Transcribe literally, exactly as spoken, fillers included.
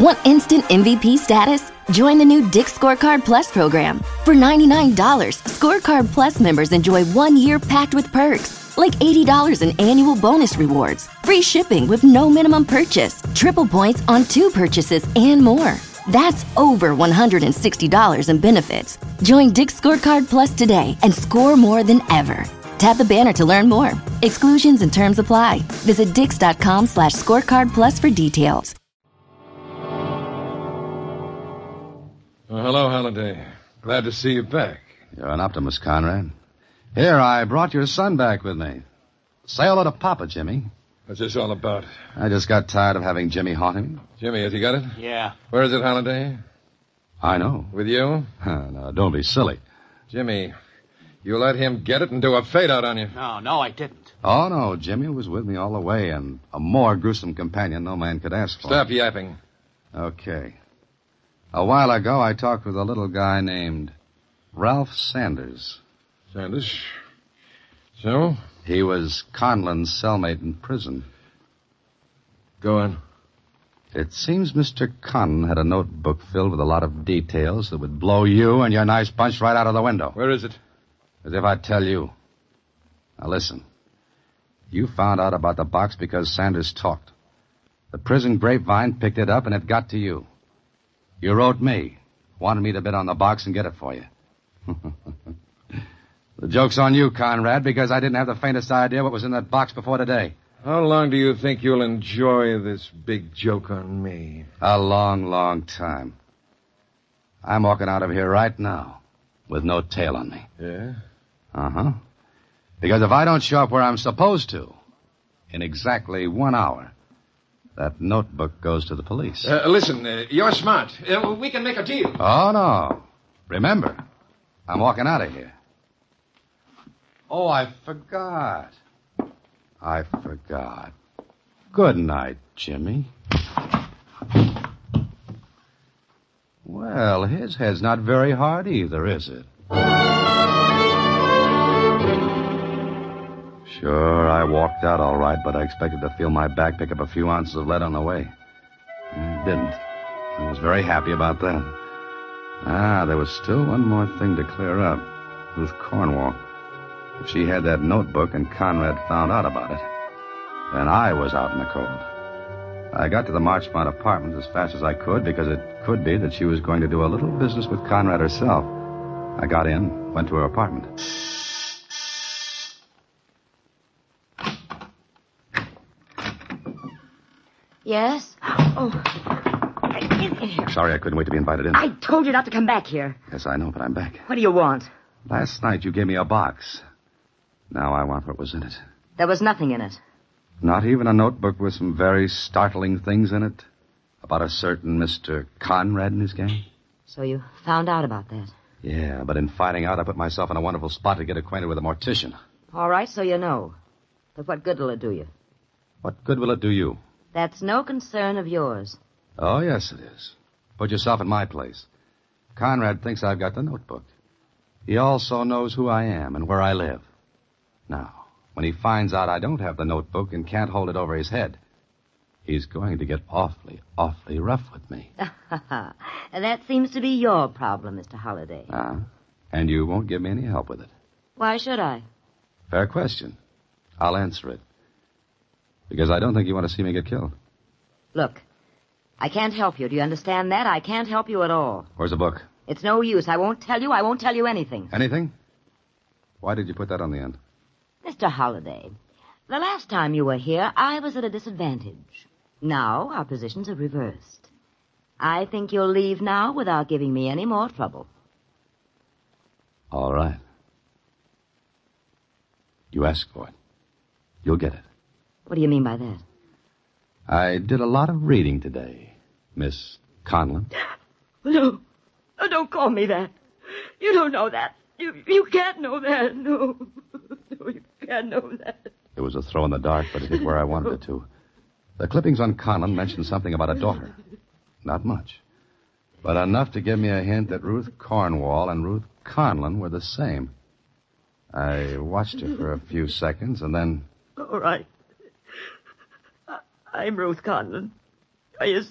Want instant M V P status? Join the new Dick's Scorecard Plus program. For ninety-nine dollars, Scorecard Plus members enjoy one year packed with perks, like eighty dollars in annual bonus rewards, free shipping with no minimum purchase, triple points on two purchases, and more. That's over one hundred sixty dollars in benefits. Join Dick's Scorecard Plus today and score more than ever. Tap the banner to learn more. Exclusions and terms apply. Visit dix.com slash scorecard plus for details. Well, hello, Halliday. Glad to see you back. You're an optimist, Conrad. Here, I brought your son back with me. Say hello to Papa, Jimmy. What's this all about? I just got tired of having Jimmy haunt him. Jimmy, has he got it? Yeah. Where is it, Halliday? I know. With you? No, don't be silly. Jimmy, you let him get it and do a fade-out on you. No, no, I didn't. Oh, no, Jimmy was with me all the way, and a more gruesome companion no man could ask for. Stop yapping. Okay. A while ago, I talked with a little guy named Ralph Sanders. Sanders? So? He was Conlon's cellmate in prison. Go on. It seems Mister Conlon had a notebook filled with a lot of details that would blow you and your nice bunch right out of the window. Where is it? As if I'd tell you. Now listen. You found out about the box because Sanders talked. The prison grapevine picked it up and it got to you. You wrote me. Wanted me to bid on the box and get it for you. The joke's on you, Conrad, because I didn't have the faintest idea what was in that box before today. How long do you think you'll enjoy this big joke on me? A long, long time. I'm walking out of here right now with no tail on me. Yeah? Uh-huh. Because if I don't show up where I'm supposed to, in exactly one hour, that notebook goes to the police. Uh, listen, uh, you're smart. Uh, we can make a deal. Oh, no. Remember, I'm walking out of here. Oh, I forgot. I forgot. Good night, Jimmy. Well, his head's not very hard either, is it? Sure, I walked out all right, but I expected to feel my back pick up a few ounces of lead on the way. It didn't. I was very happy about that. Ah, there was still one more thing to clear up. Ruth Cornwall. If she had that notebook and Conrad found out about it, then I was out in the cold. I got to the Marchmont apartments as fast as I could because it could be that she was going to do a little business with Conrad herself. I got in, went to her apartment. Yes? Oh. Get in here. Sorry I couldn't wait to be invited in. I told you not to come back here. Yes, I know, but I'm back. What do you want? Last night you gave me a box. Now I want what was in it. There was nothing in it. Not even a notebook with some very startling things in it? About a certain Mister Conrad and his gang? So you found out about that? Yeah, but in finding out, I put myself in a wonderful spot to get acquainted with a mortician. All right, so you know. But what good will it do you? What good will it do you? That's no concern of yours. Oh, yes, it is. Put yourself in my place. Conrad thinks I've got the notebook. He also knows who I am and where I live. Now, when he finds out I don't have the notebook and can't hold it over his head, he's going to get awfully, awfully rough with me. That seems to be your problem, Mister Holliday. Ah, and you won't give me any help with it. Why should I? Fair question. I'll answer it. Because I don't think you want to see me get killed. Look, I can't help you. Do you understand that? I can't help you at all. Where's the book? It's no use. I won't tell you. I won't tell you anything. Anything? Why did you put that on the end? Mister Holliday, the last time you were here, I was at a disadvantage. Now our positions are reversed. I think you'll leave now without giving me any more trouble. All right. You asked for it. You'll get it. What do you mean by that? I did a lot of reading today, Miss Conlon. No. Oh, don't call me that. You don't know that. You you can't know that. No. No, you can't know that. It was a throw in the dark, but it hit where I wanted it to. The clippings on Conlon mentioned something about a daughter. Not much. But enough to give me a hint that Ruth Cornwall and Ruth Conlon were the same. I watched her for a few seconds, and then... All right. I- I'm Ruth Conlon. Are you